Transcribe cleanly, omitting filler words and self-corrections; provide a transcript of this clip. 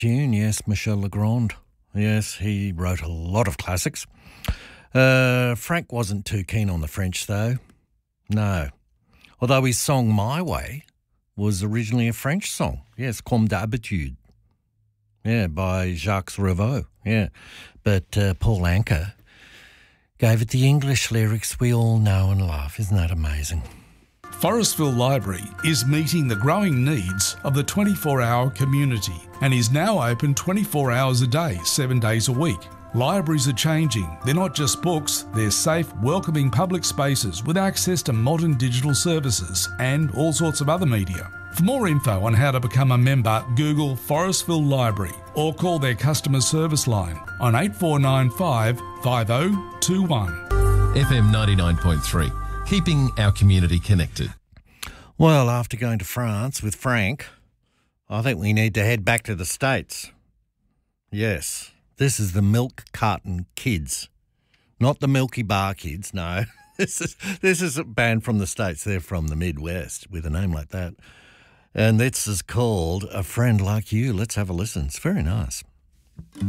Tune, yes, Michel Legrand. Yes, he wrote a lot of classics. Frank wasn't too keen on the French, though. No. Although his song My Way was originally a French song. Yes, Comme d'habitude. Yeah, by Jacques Revaux. Yeah. But Paul Anka gave it the English lyrics we all know and love. Isn't that amazing? Forestville Library is meeting the growing needs of the 24-hour community and is now open 24 hours a day, 7 days a week. Libraries are changing. They're not just books, they're safe, welcoming public spaces with access to modern digital services and all sorts of other media. For more info on how to become a member, Google Forestville Library or call their customer service line on 8495 5021. FM 99.3. Keeping our community connected. Well, after going to France with Frank, I think we need to head back to the States. Yes, this is the Milk Carton Kids. Not the Milky Bar Kids, no. This is a band from the States. They're from the Midwest with a name like that. And this is called A Friend Like You. Let's have a listen. It's very nice.